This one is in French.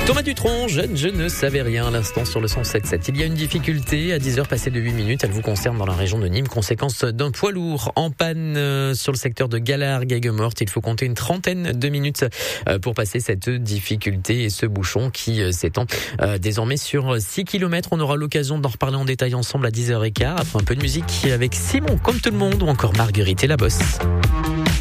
Thomas Dutronc, je ne savais rien à l'instant sur le 107.7. Il y a une difficulté à 10h passées de 8 minutes. Elle vous concerne dans la région de Nîmes. Conséquence d'un poids lourd en panne sur le secteur de Galargues-Aigues-Mortes. Il faut compter une trentaine de minutes pour passer cette difficulté et ce bouchon qui s'étend désormais sur 6 km. On aura l'occasion d'en reparler en détail ensemble à 10h15. Après un peu de musique avec Simon, comme tout le monde, ou encore Marguerite et la Bosse.